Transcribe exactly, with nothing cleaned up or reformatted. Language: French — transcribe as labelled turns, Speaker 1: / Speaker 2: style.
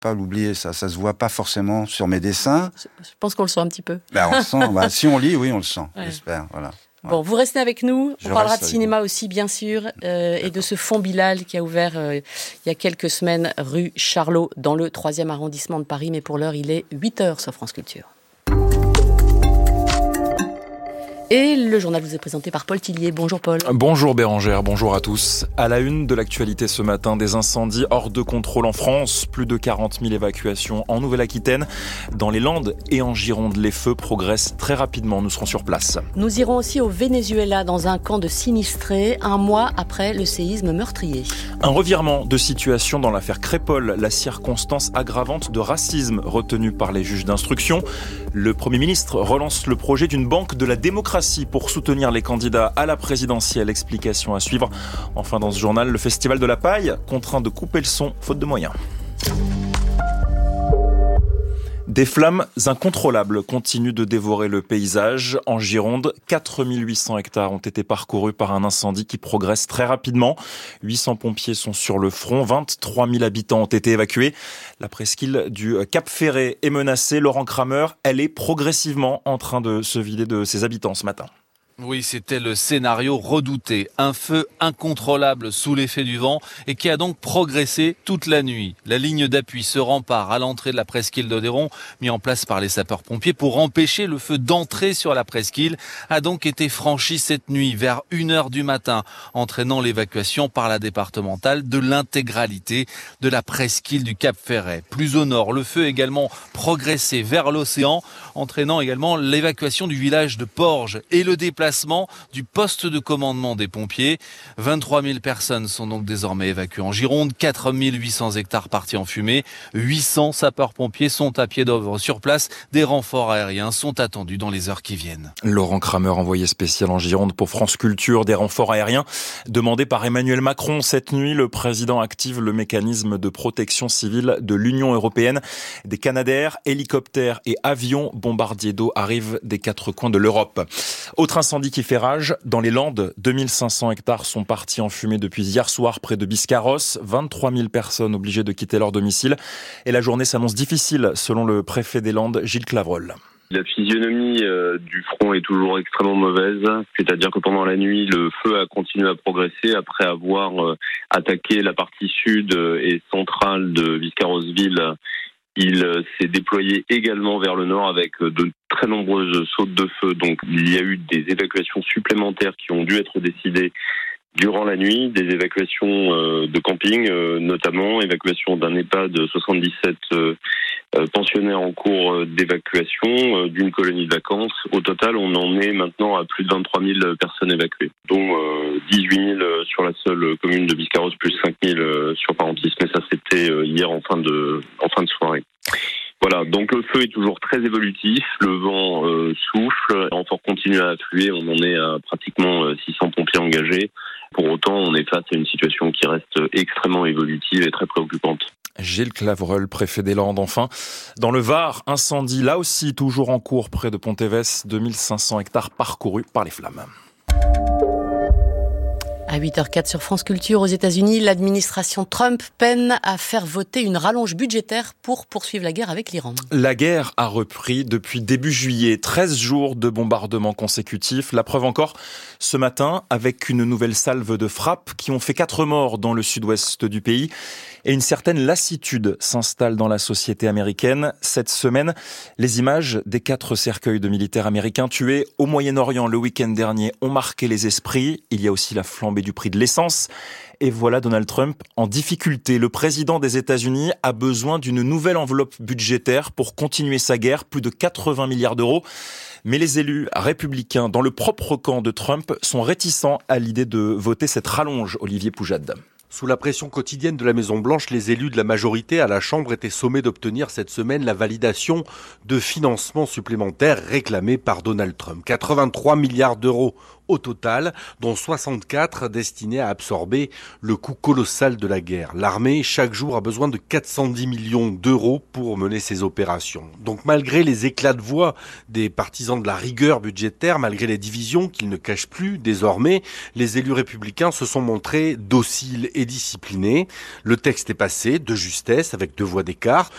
Speaker 1: pas l'oublier, ça. Ça se voit pas forcément sur mes dessins.
Speaker 2: Je pense qu'on le sent un petit peu.
Speaker 1: Ben, on le sent. Bah, si on lit, oui, on le sent. Ouais. J'espère. Voilà.
Speaker 2: Bon,
Speaker 1: ouais.
Speaker 2: Vous restez avec nous.
Speaker 1: Je
Speaker 2: on parlera de
Speaker 1: avec
Speaker 2: cinéma
Speaker 1: vous.
Speaker 2: aussi, bien sûr, euh, et de ce Fonds Bilal qui a ouvert euh, il y a quelques semaines rue Charlot, dans le troisième arrondissement de Paris. Mais pour l'heure, il est huit heures sur France Culture. Et le journal vous est présenté par Paul Tillier. Bonjour Paul.
Speaker 3: Bonjour Bérangère, bonjour à tous. À la une de l'actualité ce matin, des incendies hors de contrôle en France. Plus de quarante mille évacuations en Nouvelle-Aquitaine. Dans les Landes et en Gironde, les feux progressent très rapidement. Nous serons sur place.
Speaker 2: Nous irons aussi au Venezuela, dans un camp de sinistrés, un mois après le séisme meurtrier.
Speaker 3: Un revirement de situation dans l'affaire Crépol, la circonstance aggravante de racisme retenue par les juges d'instruction. Le Premier ministre relance le projet d'une banque de la démocratie pour soutenir les candidats à la présidentielle. Explication à suivre. Enfin, dans ce journal, le Festival de la Paille, contraint de couper le son, faute de moyens. Des flammes incontrôlables continuent de dévorer le paysage. En Gironde, quatre mille huit cents hectares ont été parcourus par un incendie qui progresse très rapidement. huit cents pompiers sont sur le front, vingt-trois mille habitants ont été évacués. La presqu'île du Cap Ferret est menacée. Laurent Kramer, elle est progressivement en train de se vider de ses habitants ce matin.
Speaker 4: Oui, c'était le scénario redouté. Un feu incontrôlable sous l'effet du vent et qui a donc progressé toute la nuit. La ligne d'appui se rempart à l'entrée de la presqu'île d'Odéron, mis en place par les sapeurs-pompiers pour empêcher le feu d'entrer sur la presqu'île, a donc été franchi cette nuit vers une heure du matin, entraînant l'évacuation par la départementale de l'intégralité de la presqu'île du Cap Ferret. Plus au nord, le feu a également progressé vers l'océan, entraînant également l'évacuation du village de Porges et le déplacement du poste de commandement des pompiers. vingt-trois mille personnes sont donc désormais évacuées en Gironde, quatre mille huit cents hectares partis en fumée, huit cents sapeurs-pompiers sont à pied d'œuvre sur place, des renforts aériens sont attendus dans les heures qui viennent.
Speaker 3: Laurent Kramer, envoyé spécial en Gironde pour France Culture, des renforts aériens demandés par Emmanuel Macron. Cette nuit, le président active le mécanisme de protection civile de l'Union européenne. Des Canadair, hélicoptères et avions bombardiers d'eau arrivent des quatre coins de l'Europe. Autre incendie qui fait rage, dans les Landes, deux mille cinq cents hectares sont partis en fumée depuis hier soir près de Biscarrosse, vingt-trois mille personnes obligées de quitter leur domicile. Et la journée s'annonce difficile, selon le préfet des Landes, Gilles Clavreul.
Speaker 5: La physionomie euh, du front est toujours extrêmement mauvaise, c'est-à-dire que pendant la nuit, le feu a continué à progresser après avoir euh, attaqué la partie sud et centrale de Biscarrosse-Ville. Il s'est déployé également vers le nord avec de très nombreuses sautes de feu. Donc il y a eu des évacuations supplémentaires qui ont dû être décidées durant la nuit, des évacuations de camping, notamment évacuation d'un EHPAD de soixante-dix-sept pensionnaires en cours d'évacuation, d'une colonie de vacances. Au total, on en est maintenant à plus de vingt-trois mille personnes évacuées, dont dix-huit mille sur la seule commune de Biscarrosse, plus cinq mille sur Parentis. Mais ça, c'était hier en fin de, en fin de soirée. Voilà, donc le feu est toujours très évolutif, le vent euh, souffle, les renforts continuent à affluer, on en est à pratiquement six cents pompiers engagés. Pour autant, on est face à une situation qui reste extrêmement évolutive et très préoccupante.
Speaker 3: Gilles Clavreul, préfet des Landes. Enfin, dans le Var, incendie là aussi toujours en cours près de Pontévès, deux mille cinq cents hectares parcourus par les flammes.
Speaker 2: À huit heures quatre sur France Culture, aux États-Unis, l'administration Trump peine à faire voter une rallonge budgétaire pour poursuivre la guerre avec l'Iran.
Speaker 3: La guerre a repris depuis début juillet. treize jours de bombardements consécutifs. La preuve encore ce matin avec une nouvelle salve de frappes qui ont fait quatre morts dans le sud-ouest du pays. Et une certaine lassitude s'installe dans la société américaine. Cette semaine, les images des quatre cercueils de militaires américains tués au Moyen-Orient le week-end dernier ont marqué les esprits. Il y a aussi la flambée du prix de l'essence. Et voilà Donald Trump en difficulté. Le président des États-Unis a besoin d'une nouvelle enveloppe budgétaire pour continuer sa guerre, plus de quatre-vingts milliards d'euros. Mais les élus républicains dans le propre camp de Trump sont réticents à l'idée de voter cette rallonge, Olivier Poujade.
Speaker 6: Sous la pression quotidienne de la Maison-Blanche, les élus de la majorité à la Chambre étaient sommés d'obtenir cette semaine la validation de financements supplémentaires réclamés par Donald Trump. quatre-vingt-trois milliards d'euros au total, dont soixante-quatre destinés à absorber le coût colossal de la guerre. L'armée, chaque jour, a besoin de quatre cent dix millions d'euros pour mener ses opérations. Donc malgré les éclats de voix des partisans de la rigueur budgétaire, malgré les divisions qu'ils ne cachent plus désormais, les élus républicains se sont montrés dociles et disciplinés. Le texte est passé de justesse avec deux voix d'écart.